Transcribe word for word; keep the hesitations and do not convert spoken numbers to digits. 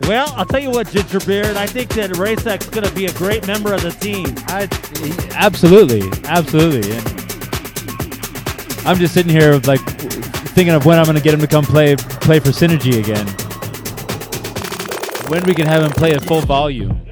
Well, I'll tell you what, Gingerbeard, I think that Rasek's going to be a great member of the team. I, absolutely, absolutely. And I'm just sitting here like thinking of when I'm going to get him to come play play for Synergy again. When we can have him play at full volume.